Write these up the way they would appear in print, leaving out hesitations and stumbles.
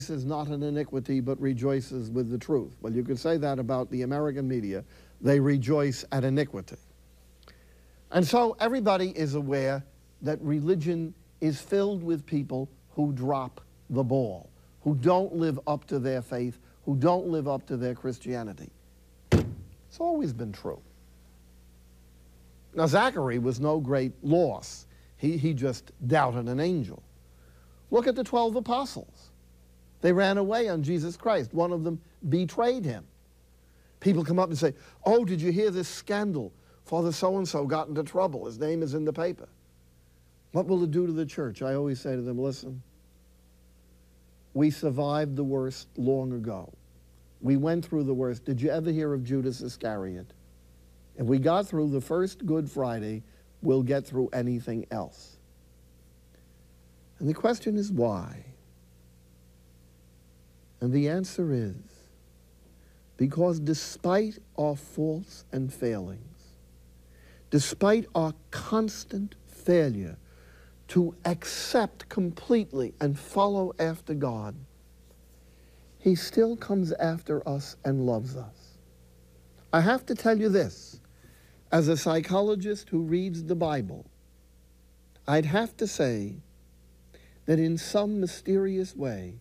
is not in iniquity, but rejoices with the truth. Well, you could say that about the American media. They rejoice at iniquity. And so everybody is aware that religion is filled with people who drop the ball, who don't live up to their faith, who don't live up to their Christianity. It's always been true. Now, Zachary was no great loss. He just doubted an angel. Look at the 12 apostles. They ran away on Jesus Christ. One of them betrayed him. People come up and say, oh, did you hear this scandal? Father so-and-so got into trouble. His name is in the paper. What will it do to the church? I always say to them, listen, we survived the worst long ago. We went through the worst. Did you ever hear of Judas Iscariot? If we got through the first Good Friday, we'll get through anything else. And the question is why? And the answer is, because despite our faults and failings, despite our constant failure to accept completely and follow after God, he still comes after us and loves us. I have to tell you this, as a psychologist who reads the Bible, I'd have to say that in some mysterious way,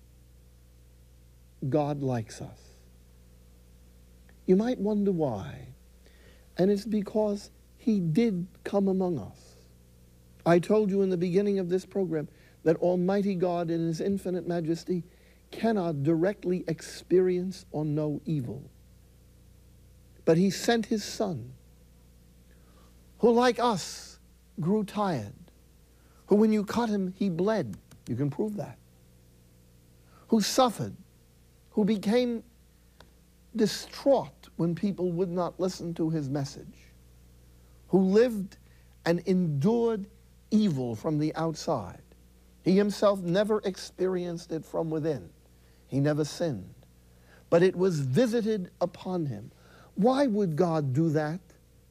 God likes us. You might wonder why, and it's because he did come among us. I told you in the beginning of this program that Almighty God in his infinite majesty cannot directly experience or know evil. But he sent his Son, who like us grew tired, who when you cut him, he bled. You can prove that. Who suffered, who became distraught when people would not listen to his message, who lived and endured evil from the outside. He himself never experienced it from within. He never sinned. But it was visited upon him. Why would God do that?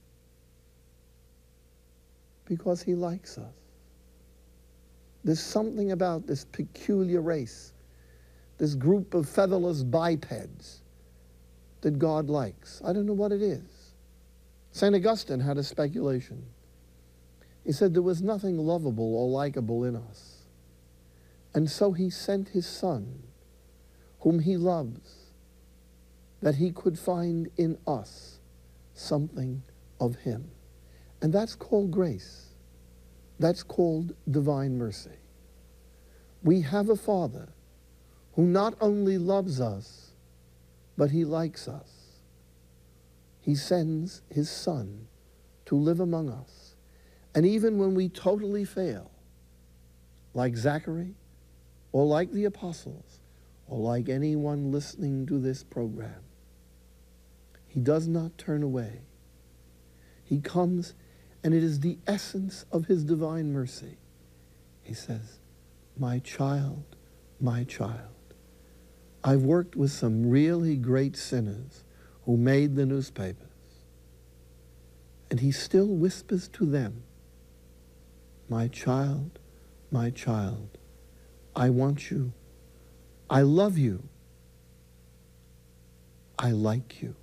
Because he likes us. There's something about this peculiar race, this group of featherless bipeds that God likes. I don't know what it is. St. Augustine had a speculation. He said there was nothing lovable or likable in us. And so he sent his Son, whom he loves, that he could find in us something of him. And that's called grace. That's called divine mercy. We have a Father who not only loves us, but he likes us. He sends his Son to live among us. And even when we totally fail, like Zachary, or like the apostles, or like anyone listening to this program, he does not turn away. He comes, and it is the essence of his divine mercy. He says, my child, my child. I've worked with some really great sinners who made the newspapers. And he still whispers to them, my child, I want you. I love you. I like you.